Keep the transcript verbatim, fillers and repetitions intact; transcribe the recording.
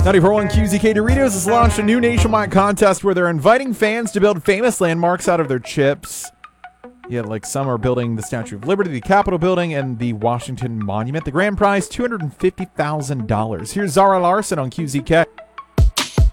ninety-four point one Q Z K Doritos has launched a new nationwide contest where they're inviting fans to build famous landmarks out of their chips. Yeah, like some are building the Statue of Liberty, the Capitol building, and the Washington Monument. The grand prize, two hundred fifty thousand dollars. Here's Zara Larson on Q Z K.